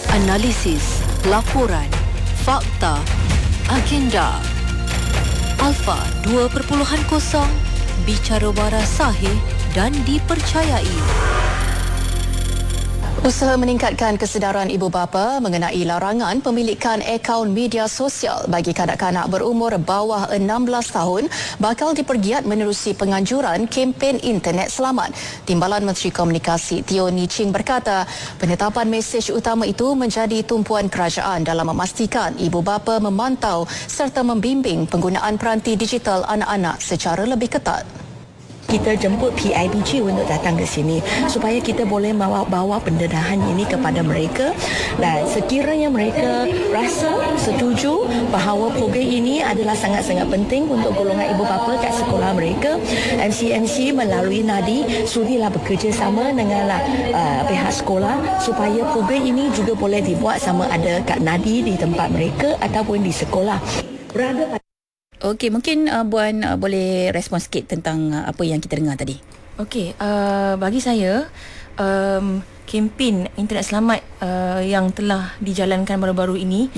Analisis, laporan, fakta, agenda. Alpha 2.0, bicara waras sahih dan dipercayai. Usaha meningkatkan kesedaran ibu bapa mengenai larangan pemilikan akaun media sosial bagi kanak-kanak berumur bawah 16 tahun bakal dipergiat menerusi penganjuran kempen internet selamat. Timbalan Menteri Komunikasi Teo Nii Ching berkata, penetapan mesej utama itu menjadi tumpuan kerajaan dalam memastikan ibu bapa memantau serta membimbing penggunaan peranti digital anak-anak secara lebih ketat. Kita jemput PIBG untuk datang ke sini supaya kita boleh bawa pendedahan ini kepada mereka, dan sekiranya mereka rasa setuju bahawa program ini adalah sangat-sangat penting untuk golongan ibu bapa kat sekolah mereka, MCMC melalui NADI sudilah bekerjasama dengan pihak sekolah supaya program ini juga boleh dibuat sama ada kat NADI di tempat mereka ataupun di sekolah. Okey, mungkin Buan boleh respon sikit tentang apa yang kita dengar tadi. Okey, bagi saya kempen internet selamat yang telah dijalankan baru-baru ini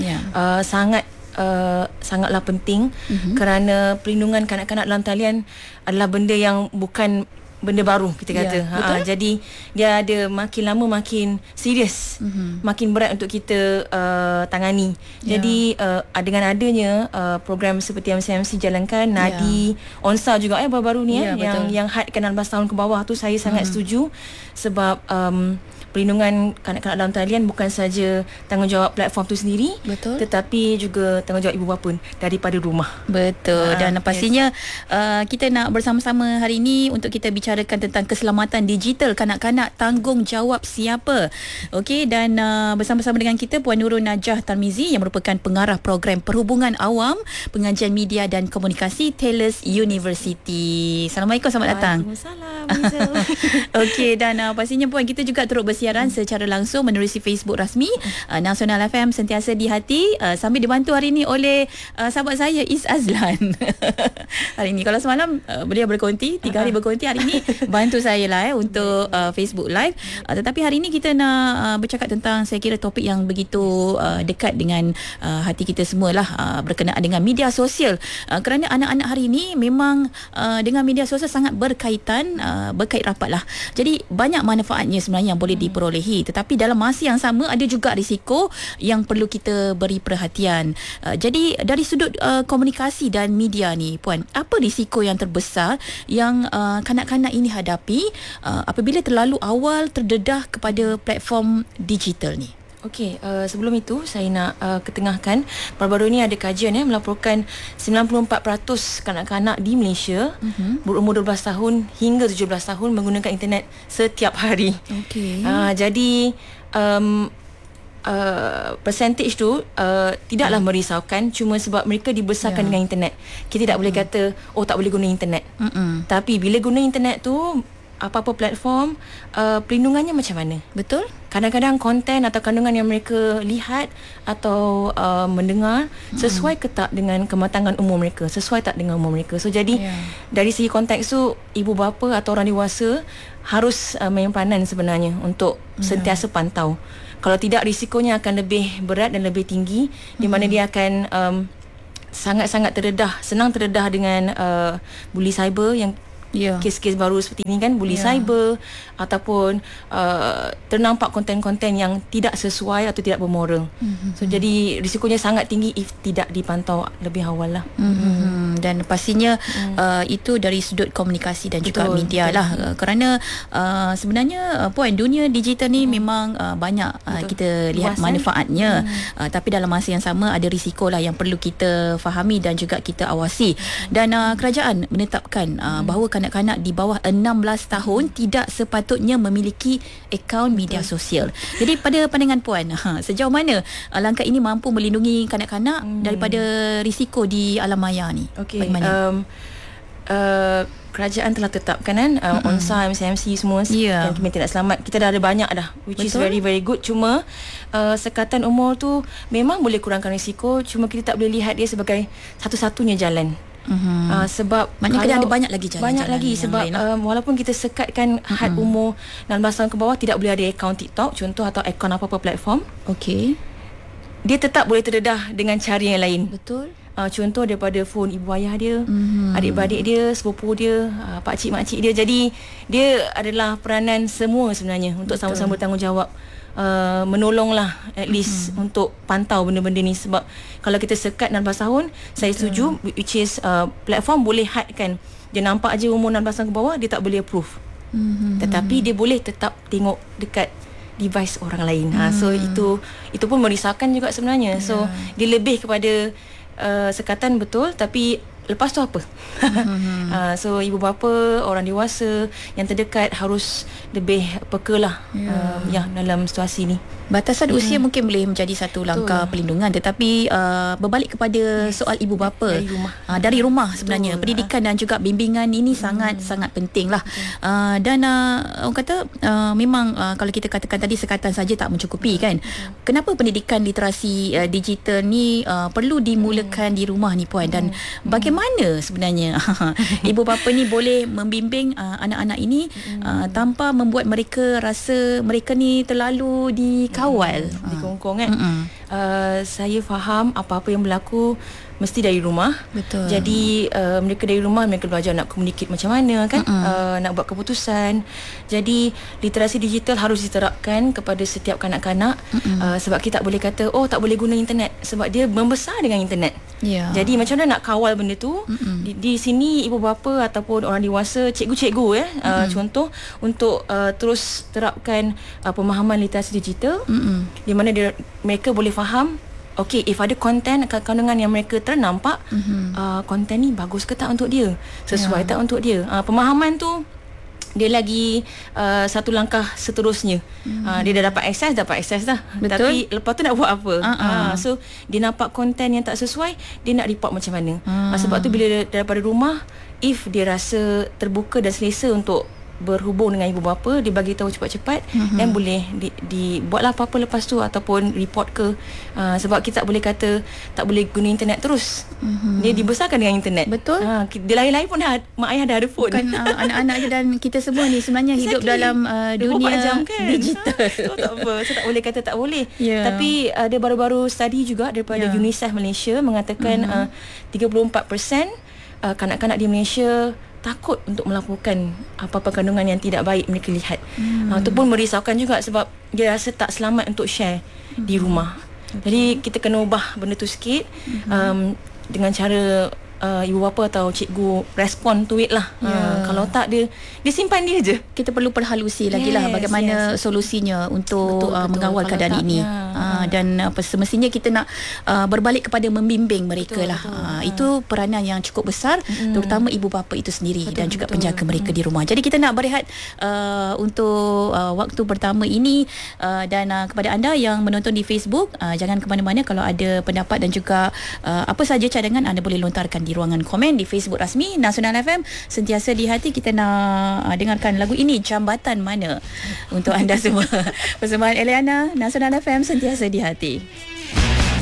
sangatlah penting kerana perlindungan kanak-kanak dalam talian adalah benda yang bukan benda baru kita kata. Jadi dia ada makin lama makin serius, makin berat untuk kita tangani. Jadi dengan adanya program seperti yang MCMC jalankan, NADI, ONSA juga baru-baru ni yang hadkan 16 tahun ke bawah tu, saya sangat setuju sebab perlindungan kanak-kanak dalam talian bukan saja tanggungjawab platform tu sendiri, tetapi juga tanggungjawab ibu bapa daripada rumah. Betul. Dan pastinya kita nak bersama-sama hari ini untuk kita bicarakan tentang keselamatan digital kanak-kanak, tanggungjawab siapa. Okey, dan bersama-sama dengan kita Puan Nurul Najah Tarmizi yang merupakan pengarah program Perhubungan Awam, Pengajian Media dan Komunikasi Taylor's University. Assalamualaikum, selamat datang. Waalaikumsalam. Okey, dan pastinya Puan, kita juga turut bersiaran secara langsung menerusi Facebook rasmi Nasional FM Sentiasa di Hati, sambil dibantu hari ini oleh sahabat saya Is Azlan. Hari ini, kalau semalam beliau berkonti 3 hari berkonti, hari ini bantu saya lah untuk Facebook Live. Tetapi hari ini kita nak bercakap tentang, saya kira, topik yang begitu dekat dengan hati kita semualah, berkenaan dengan media sosial. Kerana anak-anak hari ini memang dengan media sosial sangat berkait rapat lah. Jadi banyak manfaatnya sebenarnya yang boleh diperolehi, tetapi dalam masa yang sama ada juga risiko yang perlu kita beri perhatian. Jadi dari sudut komunikasi dan media ni Puan, apa risiko yang terbesar yang kanak-kanak ini hadapi apabila terlalu awal terdedah kepada platform digital ni? Okey, sebelum itu saya nak ketengahkan, baru-baru ni ada kajian melaporkan 94% kanak-kanak di Malaysia berumur 12 tahun hingga 17 tahun menggunakan internet setiap hari. Okey. Jadi percentage tu tidaklah merisaukan, cuma sebab mereka dibesarkan dengan internet. Kita tak boleh kata tak boleh guna internet. Tapi bila guna internet tu, apa-apa platform, perlindungannya macam mana? Betul. Kadang-kadang konten atau kandungan yang mereka lihat atau mendengar sesuai ke tak dengan kematangan umur mereka, sesuai tak dengan umur mereka. So jadi dari segi konteks tu, ibu bapa atau orang dewasa harus main peranan sebenarnya untuk sentiasa pantau. Kalau tidak, risikonya akan lebih berat dan lebih tinggi, di mana dia akan sangat-sangat senang terdedah dengan bully cyber, yang kes-kes baru seperti ini kan, bully cyber, ataupun ternampak konten-konten yang tidak sesuai atau tidak bermoral. So jadi risikonya sangat tinggi if tidak dipantau lebih awal lah. Dan pastinya itu dari sudut komunikasi dan juga media lah. Kerana sebenarnya Puan, dunia digital ni memang banyak kita lihat manfaatnya, tapi dalam masa yang sama ada risiko lah yang perlu kita fahami dan juga kita awasi. Dan kerajaan menetapkan bahawa kanak-kanak di bawah 16 tahun tidak sepatutnya memiliki akaun media sosial. Jadi pada pandangan Puan, sejauh mana langkah ini mampu melindungi kanak-kanak daripada risiko di alam maya ni? Okey, kerajaan telah tetapkan ONSA, MCMC semua yang internet selamat. Kita dah ada banyak dah, which is very very good. Cuma sekatan umur tu memang boleh kurangkan risiko, cuma kita tak boleh lihat dia sebagai satu-satunya jalan. Sebab maknanya kena ada banyak lagi jalan-jalan banyak lagi yang sebab lain, walaupun kita sekatkan had umur 16 tahun ke bawah tidak boleh ada akaun TikTok contoh atau akaun apa-apa platform, Okey. dia tetap boleh terdedah dengan cara yang lain. Betul. Contoh daripada phone ibu ayah dia, adik-beradik dia, sepupu dia, pakcik makcik dia. Jadi dia adalah peranan semua sebenarnya untuk sama-sama bertanggungjawab, menolonglah at least untuk pantau benda-benda ni. Sebab kalau kita sekat 16 tahun, saya setuju, which is platform boleh hadkan. Dia nampak je umur 16 tahun ke bawah, dia tak boleh approve. Tetapi dia boleh tetap tengok dekat device orang lain. So itu pun merisaukan juga sebenarnya. So dia lebih kepada sekatan betul, tapi lepas tu apa? So ibu bapa, orang dewasa yang terdekat harus lebih peka lah dalam situasi ni. Batasan usia mungkin boleh menjadi satu langkah perlindungan, tetapi berbalik kepada soal ibu bapa dari rumah sebenarnya. Pendidikan dan juga bimbingan ini sangat penting lah. Dan orang kata memang kalau kita katakan tadi sekatan saja tak mencukupi kan. Kenapa pendidikan literasi digital ni perlu dimulakan di rumah ni Puan, dan bagaimana sebenarnya ibu bapa ni boleh membimbing anak-anak ini tanpa membuat mereka rasa mereka ni terlalu dikawal, dikongkong kan. Saya faham apa-apa yang berlaku mesti dari rumah. Betul. Jadi mereka dari rumah, mereka belajar nak communicate macam mana kan, nak buat keputusan. Jadi literasi digital harus diterapkan kepada setiap kanak-kanak. Sebab kita tak boleh kata tak boleh guna internet sebab dia membesar dengan internet. Jadi macam mana nak kawal benda tu? Di sini ibu bapa ataupun orang dewasa, cikgu-cikgu contoh untuk terus terapkan pemahaman literasi digital, di mana mereka boleh faham, okay, if ada konten kandungan yang mereka ternampak, konten ni bagus ke tak untuk dia, sesuai tak untuk dia. Pemahaman tu dia lagi satu langkah seterusnya. Dia dah dapat akses dah. Betul. Tapi lepas tu nak buat apa? So dia nampak konten yang tak sesuai, dia nak report macam mana? Sebab tu bila daripada rumah, if dia rasa terbuka dan selesa untuk berhubung dengan ibu bapa, dia bagi tahu cepat-cepat, dan boleh dibuatlah apa-apa lepas tu ataupun report ke. Sebab kita tak boleh kata tak boleh guna internet terus. Dia dibesarkan dengan internet. Betul. Dia lahir-lahir pun mak ayah dah ada phone. Bukan anak-anak je, dan kita semua ni sebenarnya hidup dalam dunia jam, kan? Digital. So tak apa, saya tak boleh kata tak boleh. Tapi ada baru-baru study juga daripada UNICEF Malaysia mengatakan 34% kanak-kanak di Malaysia takut untuk melaporkan apa-apa kandungan yang tidak baik mereka lihat. Itu pun merisaukan juga sebab dia rasa tak selamat untuk share di rumah. Jadi kita kena ubah benda tu sikit, dengan cara ibu bapa atau cikgu respond to it lah. Kalau tak, dia simpan dia je. Kita perlu perhalusi lagi lah bagaimana solusinya untuk mengawal keadaan ini. Dan semestinya kita nak berbalik kepada membimbing mereka lah. Itu peranan yang cukup besar, terutama ibu bapa itu sendiri dan juga penjaga mereka di rumah. Jadi kita nak berehat untuk waktu pertama ini, dan kepada anda yang menonton di Facebook, jangan ke mana-mana. Kalau ada pendapat dan juga apa saja cadangan, anda boleh lontarkan di ruangan komen di Facebook rasmi Nasional FM. Sentiasa di hati. Kita nak dengarkan lagu ini, Jambatan Mana, untuk anda semua. Persembahan Eliana, Nasional FM, sentiasa di hati.